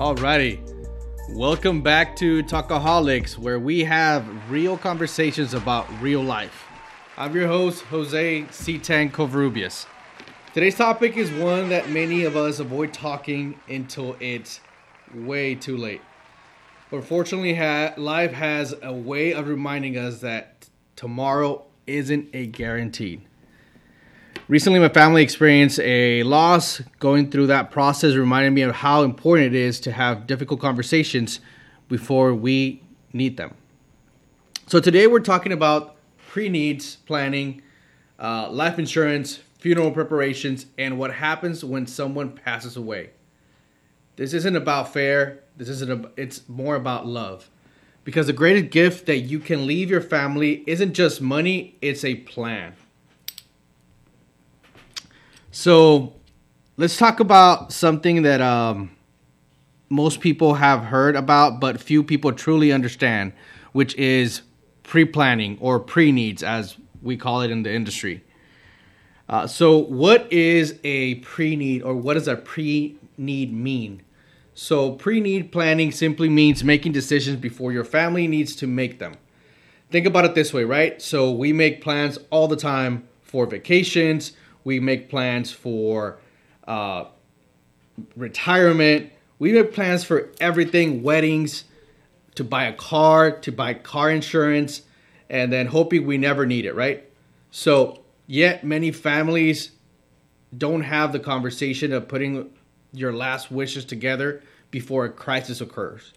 Alrighty, welcome back to Talkaholics, where we have real conversations about real life. I'm your host, Jose C-Tan Covarrubias. Today's topic is one that many of us avoid talking until it's way too late. But fortunately, life has a way of reminding us that tomorrow isn't a guarantee. Recently, my family experienced a loss. Going through that process reminded me of how important it is to have difficult conversations before we need them. So today we're talking about pre-needs planning, life insurance, funeral preparations, and what happens when someone passes away. This isn't about fear. It's more about love. Because the greatest gift that you can leave your family isn't just money, it's a plan. So let's talk about something that most people have heard about, but few people truly understand, which is pre-planning or pre-needs, as we call it in the industry. So what is a pre-need, or what does a pre-need mean? So pre-need planning simply means making decisions before your family needs to make them. Think about it this way, right? So we make plans all the time for vacations. We make plans for retirement. We make plans for everything, weddings, to buy a car, to buy car insurance, and then hoping we never need it, right? So yet many families don't have the conversation of putting your last wishes together before a crisis occurs.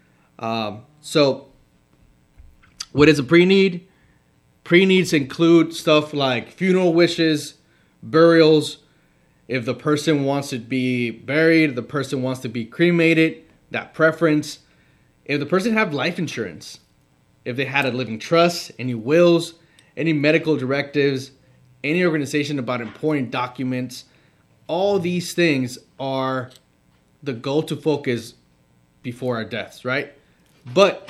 So what is a pre-need? Pre-needs include stuff like funeral wishes, burials, if the person wants to be buried, the person wants to be cremated, that preference. If the person have life insurance, if they had a living trust, any wills, any medical directives, any organization about important documents, all these things are the goal to focus before our deaths, right? But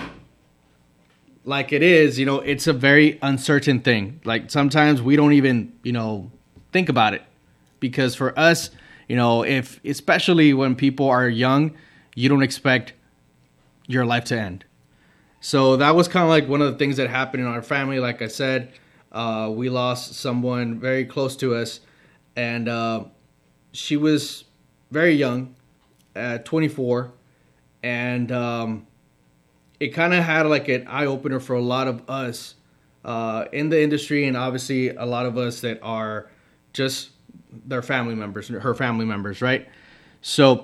like it is, it's a very uncertain thing. Like sometimes we don't even, think about it, because for us, if especially when people are young, you don't expect your life to end. So that was kind of like one of the things that happened in our family. Like I said, we lost someone very close to us, and she was very young, 24, and it kind of had like an eye opener for a lot of us in the industry, and obviously a lot of us that are just her family members, right? So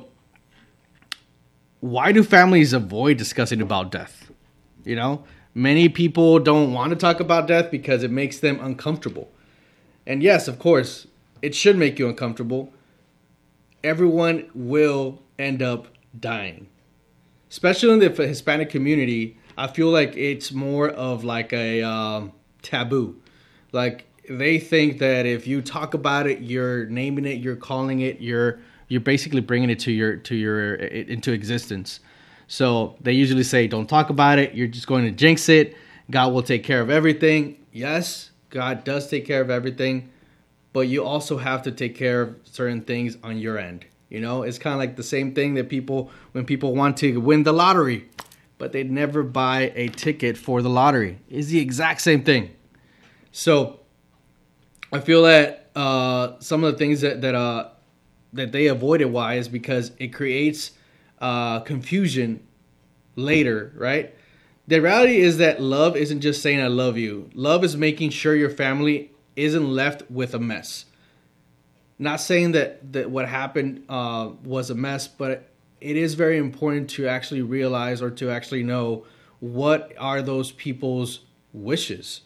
why do families avoid discussing about death? Many people don't want to talk about death because it makes them uncomfortable. And yes, of course, it should make you uncomfortable. Everyone will end up dying. Especially in the Hispanic community, I feel like it's more of like a taboo. Like, they think that if you talk about it, you're naming it, you're calling it, you're basically bringing it into existence. So they usually say, don't talk about it. You're just going to jinx it. God will take care of everything. Yes, God does take care of everything, but you also have to take care of certain things on your end. It's kind of like the same thing that when people want to win the lottery, but they never buy a ticket for the lottery. It's the exact same thing. So I feel that some of the things that they avoided, why, is because it creates confusion later, right? The reality is that love isn't just saying I love you. Love is making sure your family isn't left with a mess. Not saying that what happened was a mess, but it is very important to actually realize or to actually know what are those people's wishes.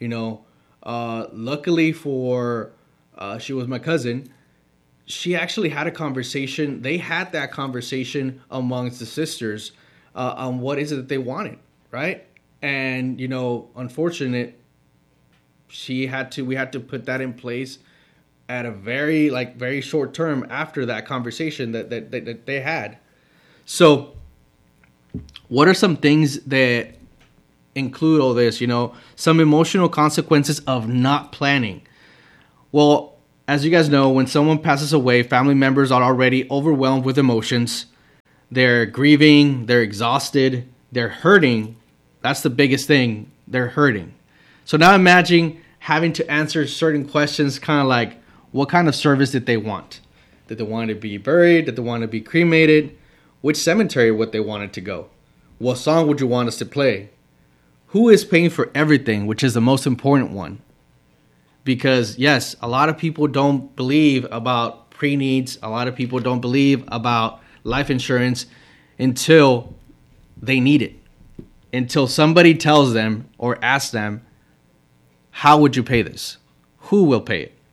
Luckily for she was my cousin, she actually had a conversation. They had that conversation amongst the sisters on what is it that they wanted, right? And unfortunate, we had to put that in place at a very short term after that conversation that they had. So what are some things that include all this? Some emotional consequences of not planning. Well, as you guys know, when someone passes away, family members are already overwhelmed with emotions. They're grieving, they're exhausted, they're hurting. That's the biggest thing. They're hurting. So now imagine having to answer certain questions, kind of like, what kind of service did they want? Did they want to be buried? Did they want to be cremated? Which cemetery would they want it to go? What song would you want us to play? Who is paying for everything, which is the most important one? Because yes, a lot of people don't believe about pre-needs. A lot of people don't believe about life insurance until they need it. Until somebody tells them or asks them, how would you pay this? Who will pay it?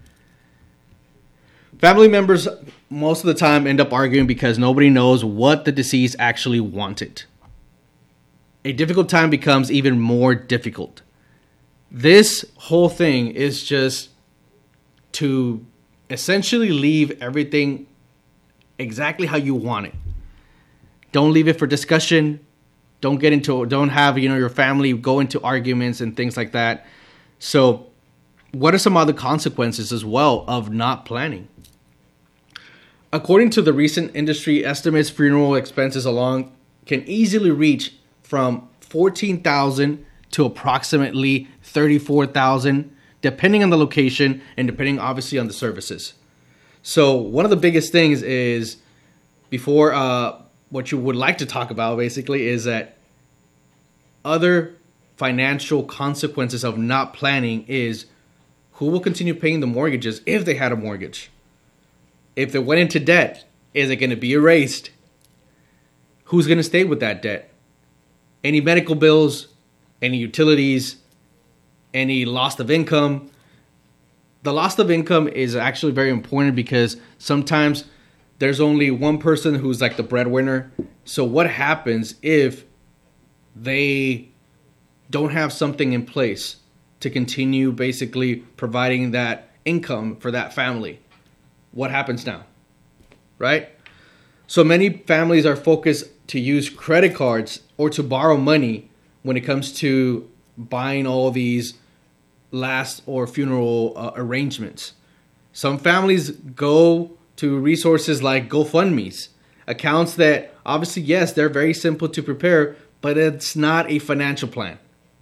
Family members most of the time end up arguing because nobody knows what the deceased actually wanted. A difficult time becomes even more difficult. This whole thing is just to essentially leave everything exactly how you want it. Don't leave it for discussion. Don't have, your family go into arguments and things like that. So what are some other consequences as well of not planning? According to the recent industry estimates, funeral expenses alone can easily reach from $14,000 to approximately $34,000, depending on the location and depending obviously on the services. So one of the biggest things is, before what you would like to talk about basically, is that other financial consequences of not planning is who will continue paying the mortgages if they had a mortgage. If they went into debt, is it going to be erased? Who's going to stay with that debt? Any medical bills, any utilities, any loss of income. The loss of income is actually very important because sometimes there's only one person who's like the breadwinner. So what happens if they don't have something in place to continue basically providing that income for that family? What happens now, right? So many families are focused to use credit cards or to borrow money when it comes to buying all these last or funeral arrangements. Some families go to resources like GoFundMe's, accounts that obviously, yes, they're very simple to prepare, but it's not a financial plan.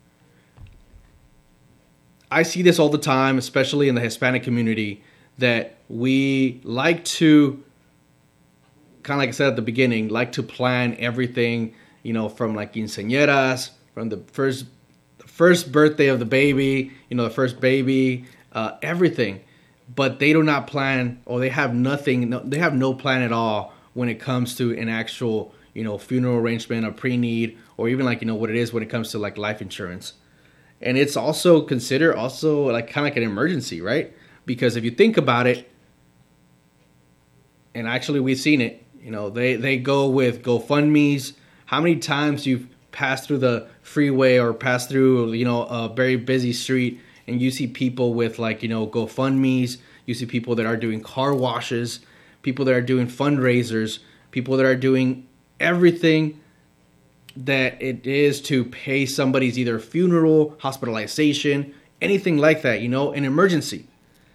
I see this all the time, especially in the Hispanic community, that we like to, kind of like I said at the beginning, like to plan everything, from like quinceañeras, from the first birthday of the baby, the first baby, everything. But they do not plan, or they have nothing, they have no plan at all when it comes to an actual, funeral arrangement, a pre-need, or even like, what it is when it comes to like life insurance. And it's also considered like kind of like an emergency, right? Because if you think about it, and actually we've seen it, they go with GoFundMe's. How many times you've passed through the freeway or passed through, a very busy street, and you see people with like, GoFundMe's. You see people that are doing car washes, people that are doing fundraisers, people that are doing everything that it is to pay somebody's either funeral, hospitalization, anything like that, an emergency.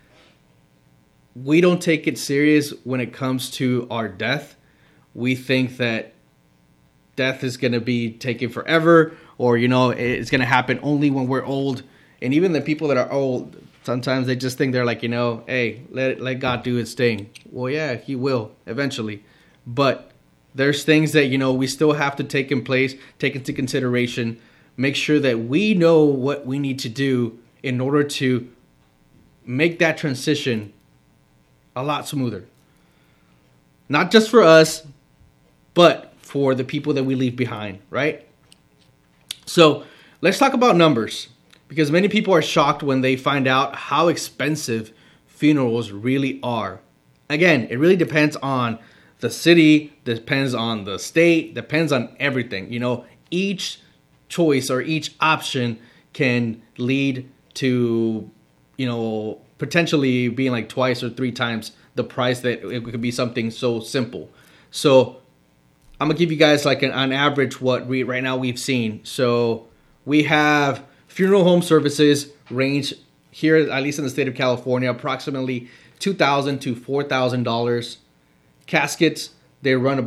We don't take it serious when it comes to our death. We think that death is going to be taken forever, or, it's going to happen only when we're old. And even the people that are old, sometimes they just think they're like, hey, let God do his thing. Well, yeah, he will eventually. But there's things that, we still have to take into consideration, make sure that we know what we need to do in order to make that transition a lot smoother. Not just for us, but for the people that we leave behind, right? So let's talk about numbers, because many people are shocked when they find out how expensive funerals really are. Again, it really depends on the city, depends on the state, depends on everything. Each choice or each option can lead to, potentially being like twice or three times the price that it could be something so simple. So I'm gonna give you guys like on average what right now we've seen. So we have funeral home services range here, at least in the state of California, approximately $2,000 to $4,000. Caskets, they run about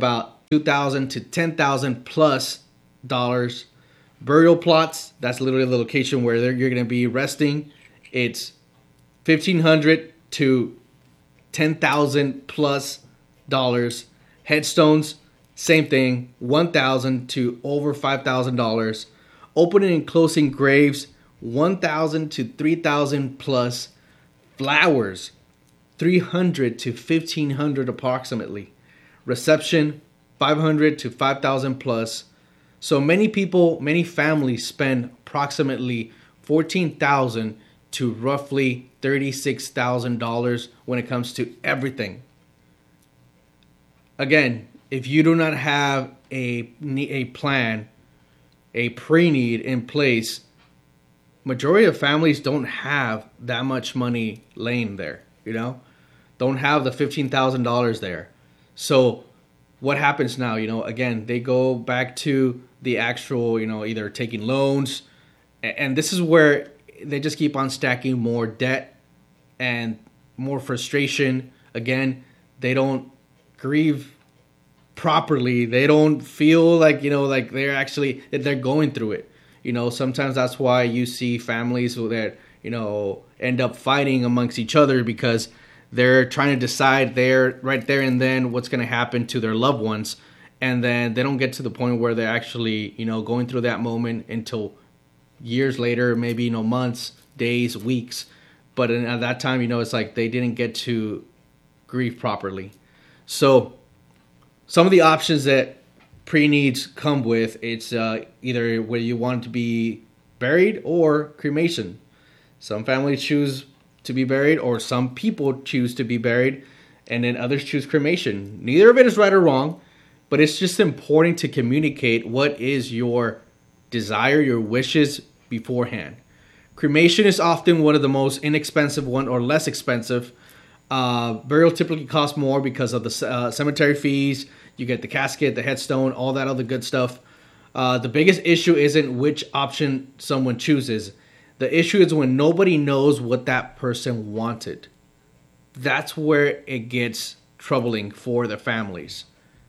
2,000 to 10,000 plus dollars. Burial plots, that's literally the location where you're going to be resting. It's 1,500 to 10,000 plus dollars. Headstones, same thing, 1,000 to over $5,000. Opening and closing graves, 1,000 to 3,000 plus. Flowers, 300 to 1,500 approximately. Reception, 500 to 5,000 plus. So many people, many families spend approximately $14,000 to roughly $36,000 when it comes to everything. Again, if you do not have a plan, a pre-need in place, majority of families don't have that much money laying there, don't have the $15,000 there. So what happens now? Again, they go back to the actual, either taking loans, and this is where they just keep on stacking more debt and more frustration. Again, they don't grieve properly. They don't feel like, like they're going through it. Sometimes that's why you see families that, end up fighting amongst each other because they're trying to decide right there and then what's going to happen to their loved ones. And then they don't get to the point where they're actually, going through that moment until years later, maybe, months, days, weeks. But at that time, it's like they didn't get to grieve properly. So some of the options that pre-needs come with, it's either where you want to be buried or cremation. Some families choose to be buried, or some people choose to be buried, and then others choose cremation. Neither of it is right or wrong, but it's just important to communicate what is your desire, your wishes beforehand. Cremation is often one of the most inexpensive one, or less expensive. Burial typically costs more because of the cemetery fees. You get the casket, the headstone, all that other good stuff. The biggest issue isn't which option someone chooses. The issue is when nobody knows what that person wanted. That's where it gets troubling for the families.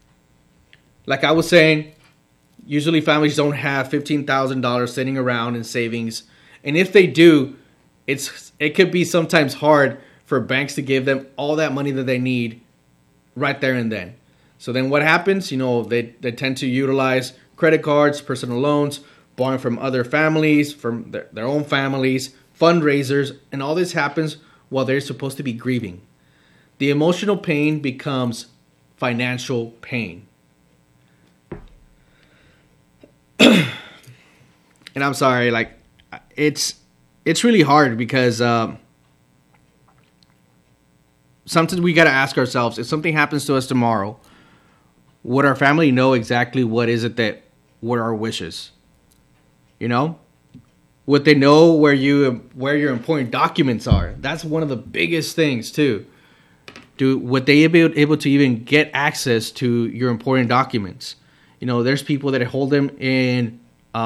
Like I was saying, usually families don't have $15,000 sitting around in savings. And if they do, it could be sometimes hard for banks to give them all that money that they need right there and then. So then what happens? They tend to utilize credit cards, personal loans, borrowing from other families, from their own families, fundraisers, and all this happens while they're supposed to be grieving. The emotional pain becomes financial pain. And I'm sorry, it's really hard because sometimes we got to ask ourselves, if something happens to us tomorrow, would our family know exactly what are our wishes? Would they know where your important documents are? That's one of the biggest things too. Would they be able to even get access to your important documents? There's people that hold them in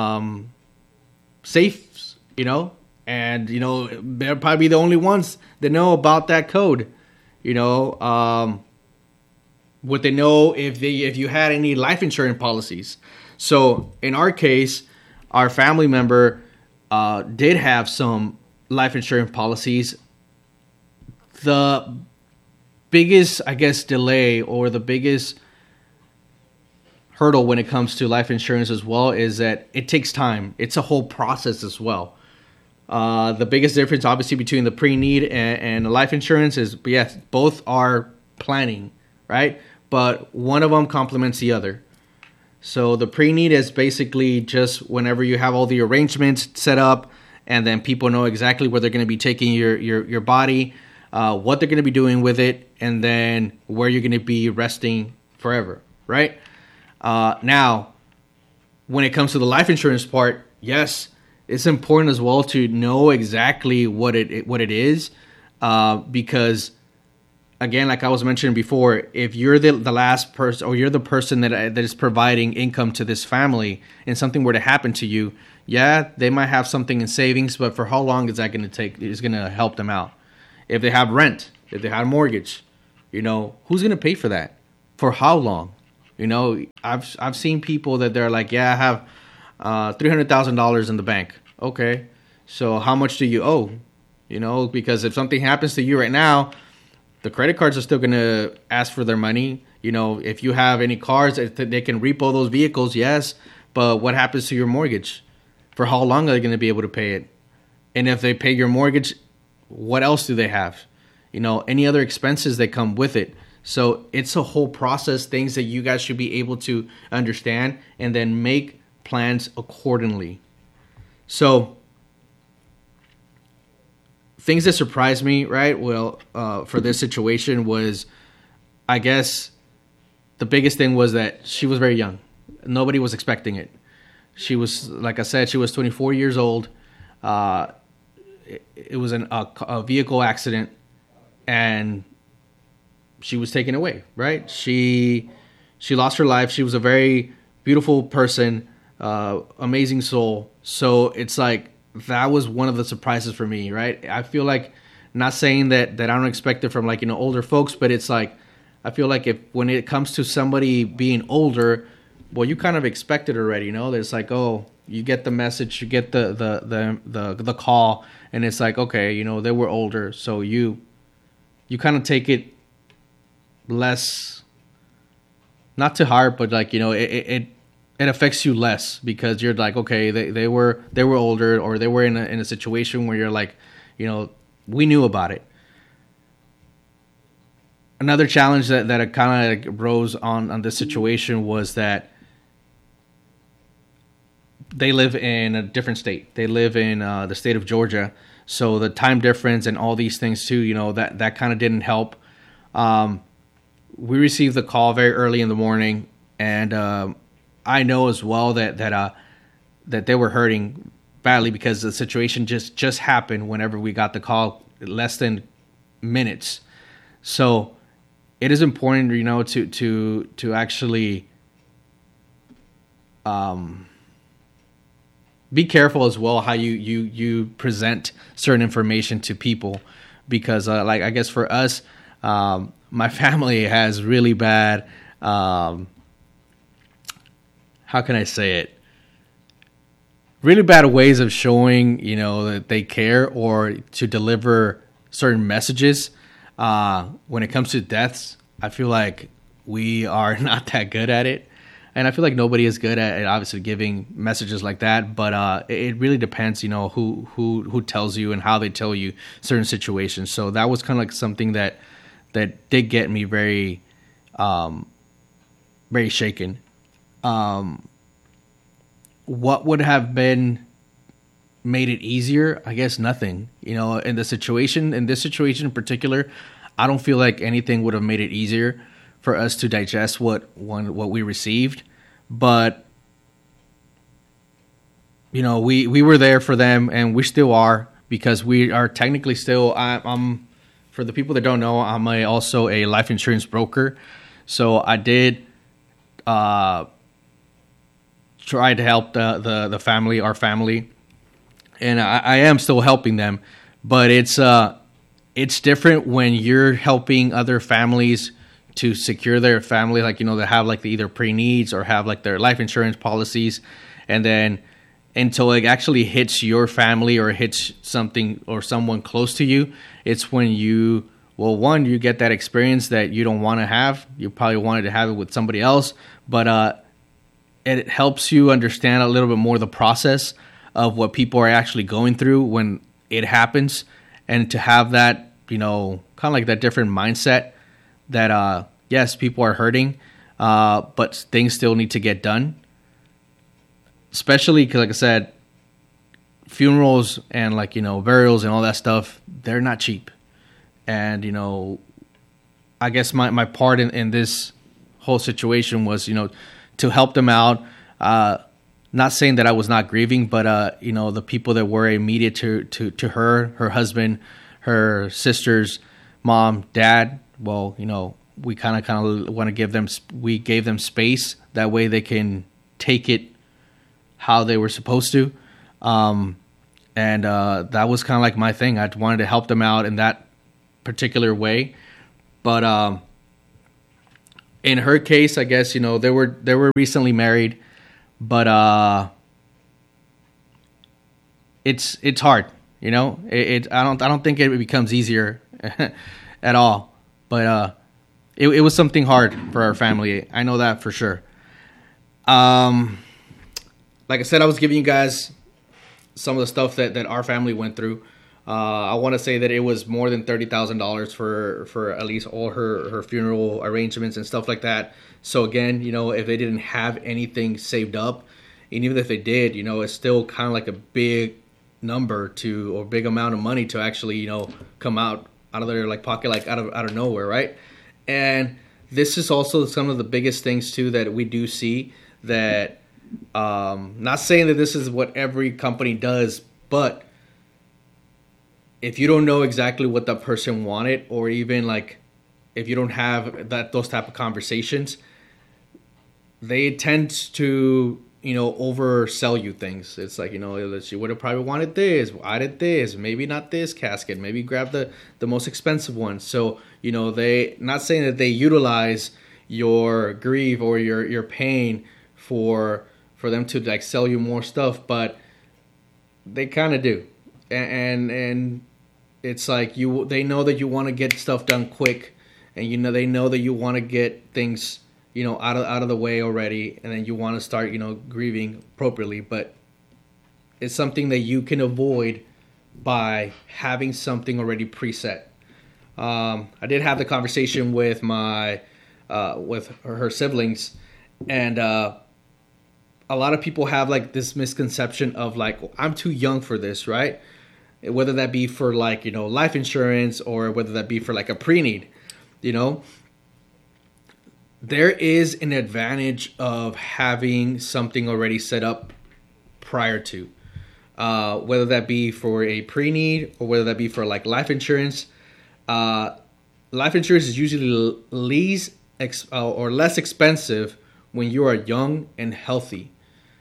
safes, and they'll probably be the only ones that know about that code. Would they know if you had any life insurance policies? So in our case, our family member did have some life insurance policies. The biggest, delay, or the biggest hurdle when it comes to life insurance as well is that it takes time. It's a whole process as well. The biggest difference, obviously, between the pre-need and the life insurance is, yes, both are planning, right? But one of them complements the other. So the pre-need is basically just whenever you have all the arrangements set up, and then people know exactly where they're going to be taking your body, what they're going to be doing with it, and then where you're going to be resting forever, right? Now, when it comes to the life insurance part, yes, it's important as well to know exactly what it is, because, again, like I was mentioning before, if you're the last person, or you're the person that is providing income to this family, and something were to happen to you, yeah, they might have something in savings, but for how long is that going to take? Is going to help them out? If they have rent, if they have a mortgage, who's going to pay for that? For how long? You know, I've seen people that they're like, yeah, I have $300,000 in the bank. Okay, so how much do you owe? You know, because if something happens to you right now, the credit cards are still going to ask for their money. You know, if you have any cars, they can repo those vehicles, yes. But what happens to your mortgage? For how long are they going to be able to pay it? And if they pay your mortgage, what else do they have? You know, any other expenses that come with it. So it's a whole process, things that you guys should be able to understand and then make plans accordingly. So things that surprised me, right? Well, for this situation was, I guess, the biggest thing was that she was very young. Nobody was expecting it. She was, like I said, she was 24 years old. It was a vehicle accident, and she was taken away, right? She lost her life. She was a very beautiful person, amazing soul. So it's like, that was one of the surprises for me, right? I feel like, not saying that I don't expect it from, like, you know, older folks, but it's like, I feel like if when it comes to somebody being older, well, you kind of expect it already, you know? It's like, oh, you get the message, you get the call, and it's like, okay, you know, they were older, so you kind of take it less, not too hard, but like, you know, it affects you less because you're like, okay, they were older, or they were in a situation where you're like, you know, we knew about it. Another challenge that kind of rose on this situation was that they live in a different state. They live in the state of Georgia, so the time difference and all these things too, you know, that kind of didn't help. We received the call very early in the morning, and I know as well that they were hurting badly because the situation just happened whenever we got the call, less than minutes. So it is important, you know, to actually be careful as well how you present certain information to people, because like, I guess for us, my family has really bad, how can I say it? Really bad ways of showing, you know, that they care or to deliver certain messages. When it comes to deaths, I feel like we are not that good at it. And I feel like nobody is good at obviously giving messages like that. But it really depends, you know, who tells you and how they tell you certain situations. So that was kind of like something that did get me very, very shaken. What would have made it easier? I guess nothing. You know, in this situation in particular, I don't feel like anything would have made it easier for us to digest what we received. But you know, we were there for them, and we still are, because we are technically still. I'm for the people that don't know, I'm also a life insurance broker. So I did try to help the family, our family, and I am still helping them. But it's different when you're helping other families to secure their family, like, you know, they have like the either pre-needs or have like their life insurance policies, and then until it actually hits your family or hits something or someone close to you, it's when you get that experience that you don't want to have. You probably wanted to have it with somebody else, but it helps you understand a little bit more the process of what people are actually going through when it happens, and to have that, you know, kind of like that different mindset that yes, people are hurting, but things still need to get done. Especially because, like I said, funerals and, like, you know, burials and all that stuff, they're not cheap. And, you know, I guess my part in this whole situation was, you know, to help them out. Not saying that I was not grieving, but you know, the people that were immediate to her husband, her sisters, mom, dad. Well, you know, we kind of want to give them. We gave them space, that way they can take it how they were supposed to. And that was kind of like my thing. I wanted to help them out in that particular way. But in her case, I guess, they were recently married, but it's hard. I don't think it becomes easier at all. But it was something hard for our family. I know that for sure. Like I said, I was giving you guys some of the stuff that our family went through. I want to say that it was more than $30,000 for at least all her funeral arrangements and stuff like that. So again, if they didn't have anything saved up, and even if they did, it's still kind of like a big number or big amount of money to actually, come out of their like pocket, like out of nowhere, right? And this is also some of the biggest things too that we do see that. Not saying that this is what every company does, but if you don't know exactly what that person wanted, or even like if you don't have those type of conversations, they tend to oversell you things. It's like, she would have probably wanted this, I did this, maybe not this casket, maybe grab the most expensive one. So they, not saying that they utilize your grief or your pain for them to like sell you more stuff, but they kind of do. And it's like they know that you want to get stuff done quick, and they know that you want to get things out of the way already, and then you want to start grieving appropriately. But it's something that you can avoid by having something already preset. I did have the conversation with with her siblings, and a lot of people have like this misconception of like, I'm too young for this, right? Whether that be for like, life insurance, or whether that be for like a pre-need, there is an advantage of having something already set up prior to, whether that be for a pre-need or whether that be for like life insurance. Life insurance is usually less expensive when you are young and healthy.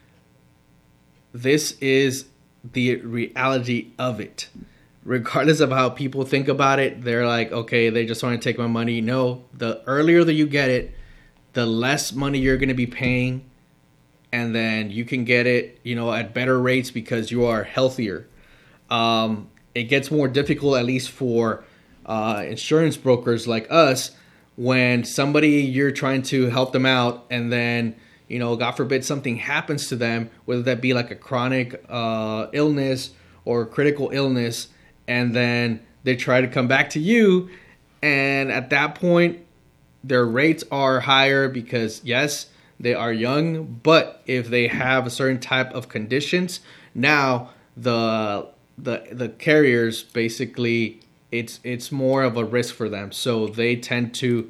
This is the reality of it. Regardless of how people think about it, they're like, okay, they just want to take my money. No, the earlier that you get it, the less money you're going to be paying. And then you can get it, at better rates because you are healthier. It gets more difficult, at least for insurance brokers like us, when somebody, you're trying to help them out, and then God forbid something happens to them, whether that be like a chronic illness or critical illness, and then they try to come back to you, and at that point their rates are higher because yes, they are young, but if they have a certain type of conditions, now the carriers basically, it's more of a risk for them, so they tend to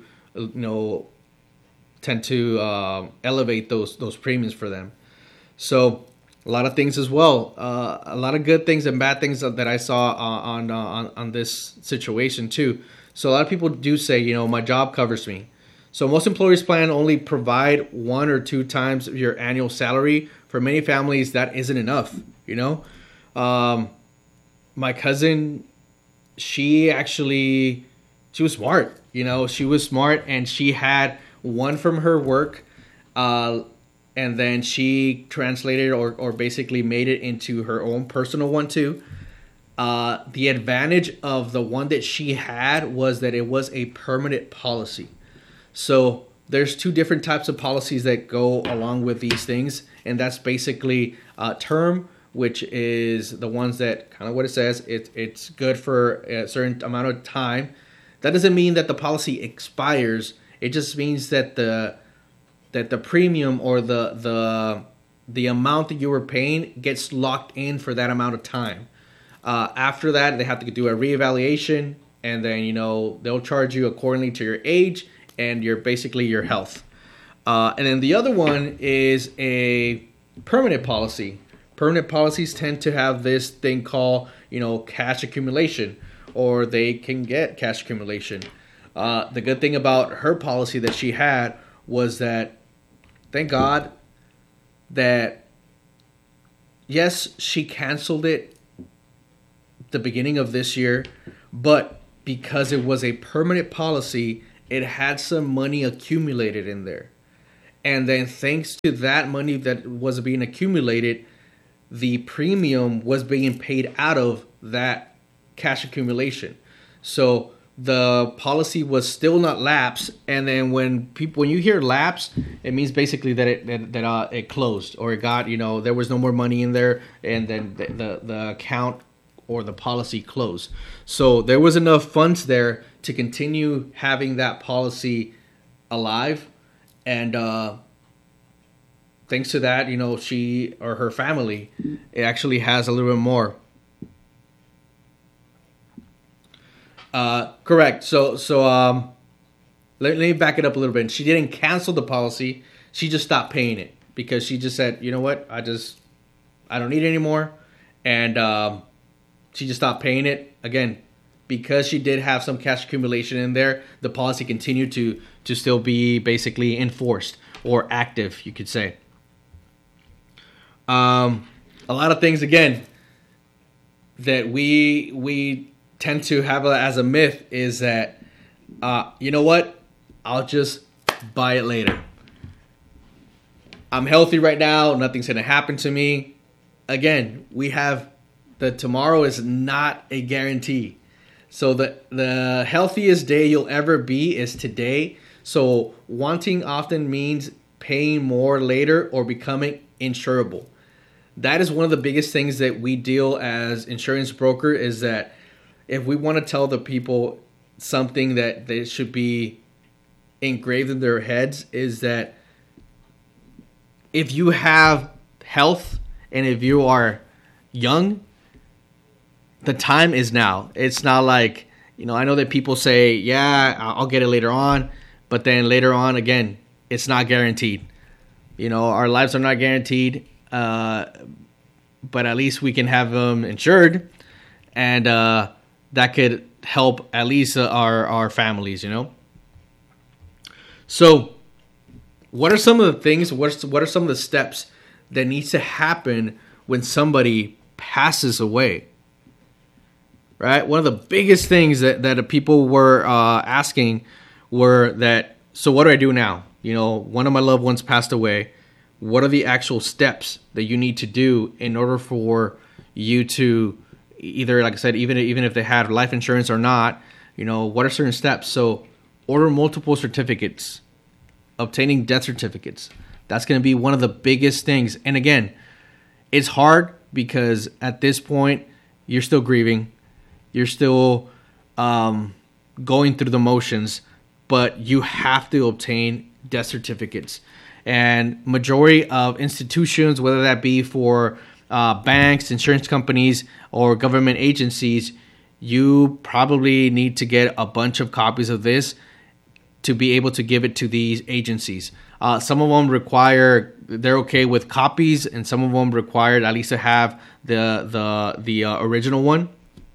elevate those premiums for them. So a lot of things as well, a lot of good things and bad things that I saw on this situation too. So a lot of people do say, my job covers me. So most employers plan only provide 1 or 2 times your annual salary. For many families, that isn't enough. My cousin, she was smart. She was smart, and she had one from her work, and then she translated or basically made it into her own personal one too. The advantage of the one that she had was that it was a permanent policy. So there's 2 different types of policies that go along with these things, and that's basically term, which is the ones that kind of what it says. It's good for a certain amount of time. That doesn't mean that the policy expires. It just means that the premium or the amount that you were paying gets locked in for that amount of time. After that, they have to do a reevaluation, and then they'll charge you accordingly to your age and your health. And then the other one is a permanent policy. Permanent policies tend to have this thing called cash accumulation, or they can get cash accumulation. The good thing about her policy that she had was that, thank God, that yes, she canceled it the beginning of this year, but because it was a permanent policy it had some money accumulated in there. And then thanks to that money that was being accumulated, the premium was being paid out of that cash accumulation. So the policy was still not lapsed. And then when you hear lapse, it means basically that it closed, or it got, there was no more money in there, and then the account or the policy closed. So there was enough funds there to continue having that policy alive. And thanks to that, she or her family, it actually has a little bit more. Correct. So let me back it up a little bit. She didn't cancel the policy. She just stopped paying it because she just said, you know what, I don't need it anymore. And she just stopped paying it. Again, because she did have some cash accumulation in there, the policy continued to still be basically enforced or active, you could say. A lot of things, again, that we tend to have as a myth is that, you know what, I'll just buy it later. I'm healthy right now. Nothing's going to happen to me. Again, we have the tomorrow is not a guarantee. So the healthiest day you'll ever be is today. So wanting often means paying more later or becoming insurable. That is one of the biggest things that we deal as insurance broker, is that if we want to tell the people something that they should be engraved in their heads, is that if you have health and if you are young, the time is now. It's not like, I know that people say, yeah, I'll get it later on. But then later on, again, it's not guaranteed. Our lives are not guaranteed. But at least we can have them insured. And that could help at least our families, So what are some of the things, what are some of the steps that needs to happen when somebody passes away? Right? One of the biggest things that people were asking were that, so what do I do now? One of my loved ones passed away. What are the actual steps that you need to do in order for you to either, like I said, even if they had life insurance or not, what are certain steps? So order multiple certificates, obtaining death certificates. That's going to be one of the biggest things. And again, it's hard because at this point, you're still grieving. You're still going through the motions, but you have to obtain death certificates. And majority of institutions, whether that be for banks, insurance companies, or government agencies, you probably need to get a bunch of copies of this to be able to give it to these agencies. Some of them they're okay with copies, and some of them require at least to have the original one.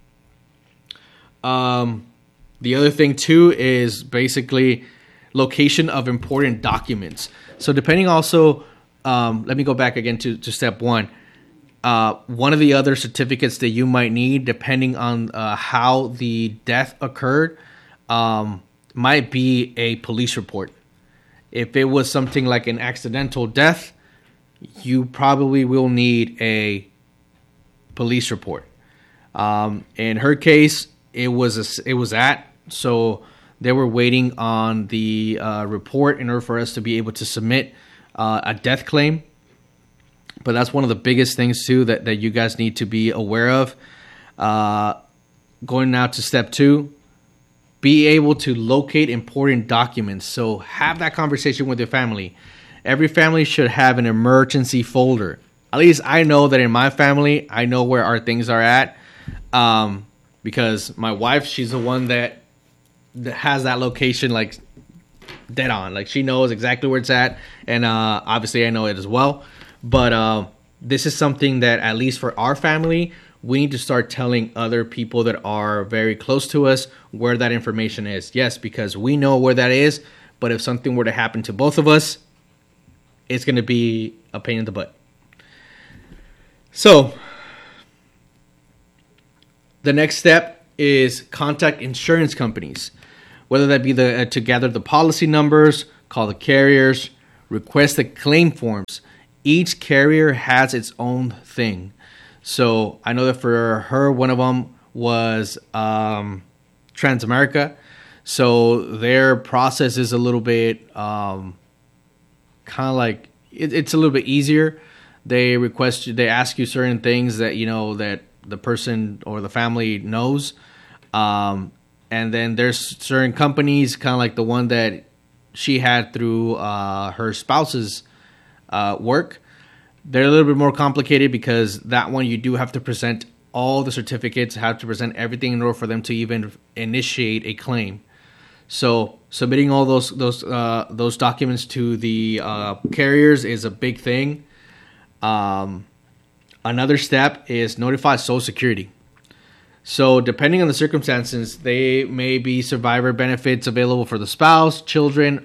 The other thing too is basically location of important documents. So depending also, let me go back again to step one. One of the other certificates that you might need, depending on how the death occurred, might be a police report. If it was something like an accidental death, you probably will need a police report. In her case, it was so they were waiting on the report in order for us to be able to submit a death claim. But that's one of the biggest things too that you guys need to be aware of. Going now to step two, be able to locate important documents. So have that conversation with your family. Every family should have an emergency folder. At least I know that in my family, I know where our things are at. Because my wife, she's the one that has that location like dead on. Like she knows exactly where it's at. And obviously I know it as well. But this is something that at least for our family, we need to start telling other people that are very close to us where that information is. Yes, because we know where that is. But if something were to happen to both of us, it's going to be a pain in the butt. So the next step is contact insurance companies. whether that be to gather the policy numbers, call the carriers, request the claim forms. Each carrier has its own thing. So I know that for her, one of them was Transamerica. So their process is a little bit kind of like it's a little bit easier. They ask you certain things that that the person or the family knows, and then there's certain companies, kind of like the one that she had through her spouse's work. They're a little bit more complicated because that one you do have to present all the certificates, have to present everything in order for them to even initiate a claim. So submitting all those documents to the carriers is a big thing. Another step is notify Social Security. So depending on the circumstances, they may be survivor benefits available for the spouse, children,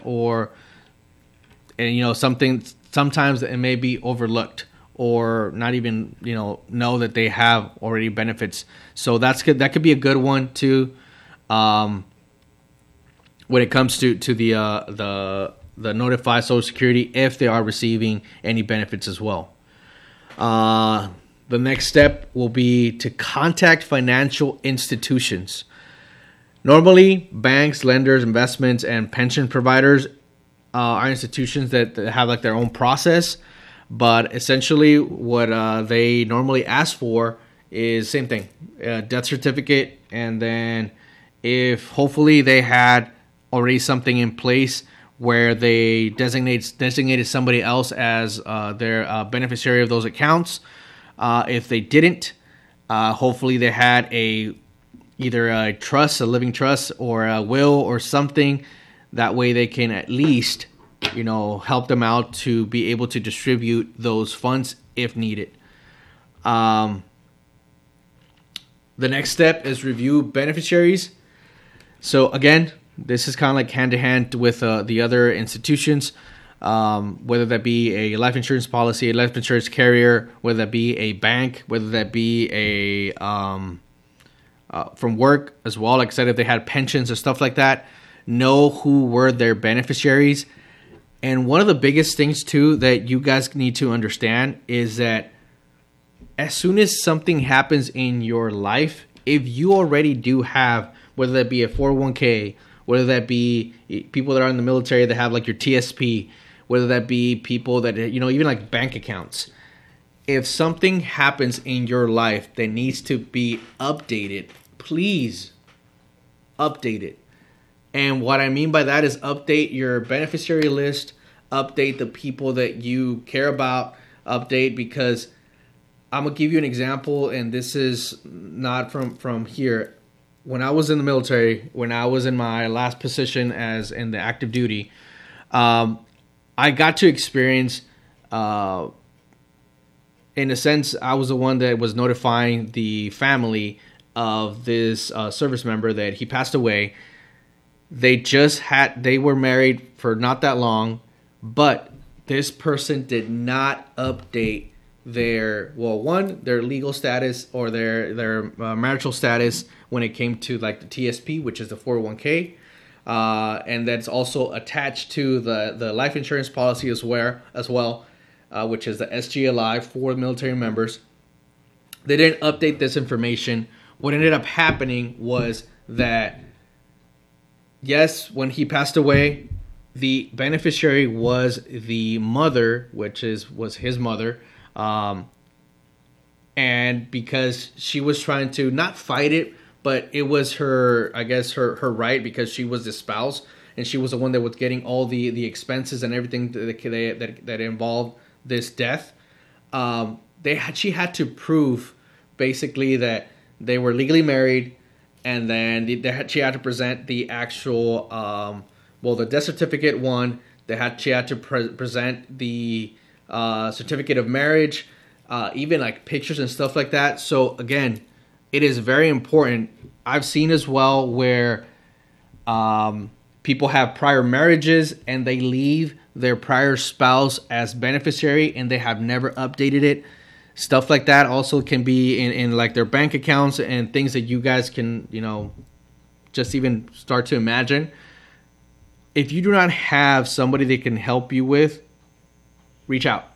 sometimes it may be overlooked or not even, know that they have already benefits. So that's good. That could be a good one too. When it comes to the notify Social Security if they are receiving any benefits as well. The next step will be to contact financial institutions. Normally, banks, lenders, investments, and pension providers are institutions that have like their own process. But essentially, what they normally ask for is same thing, death certificate, and then if hopefully they had already something in place where they designated somebody else as their beneficiary of those accounts. If they didn't, hopefully they had either a trust, a living trust, or a will or something. That way they can at least, help them out to be able to distribute those funds if needed. The next step is review beneficiaries. So again, this is kind of like hand to hand with the other institutions, whether that be a life insurance policy, a life insurance carrier, whether that be a bank, whether that be a from work as well. Like I said, if they had pensions or stuff like that, know who were their beneficiaries. And one of the biggest things too that you guys need to understand is that as soon as something happens in your life, if you already do have, whether that be a 401k, whether that be people that are in the military that have like your TSP, whether that be people that, even like bank accounts. If something happens in your life that needs to be updated, please update it. And what I mean by that is update your beneficiary list, update the people that you care about, update, because I'm going to give you an example, and this is not from here. When I was in the military, when I was in my last position as in the active duty, I got to experience, in a sense, I was the one that was notifying the family of this service member that he passed away. They were married for not that long, but this person did not update their legal status or their marital status when it came to like the TSP, which is the 401k, and that's also attached to the life insurance policy as well, which is the SGLI for military members. They didn't update this information. What ended up happening was that, yes, when he passed away, the beneficiary was the mother, which was his mother. And because she was trying to not fight it, but it was her right, because she was the spouse and she was the one that was getting all the expenses and everything that involved this death. She had to prove basically that they were legally married, and then she had to present the actual the death certificate one. She had to present the certificate of marriage, even like pictures and stuff like that. So again, it is very important. I've seen as well where people have prior marriages and they leave their prior spouse as beneficiary and they have never updated it. Stuff like that also can be in like their bank accounts and things that you guys can, just even start to imagine. If you do not have somebody they can help you with, reach out.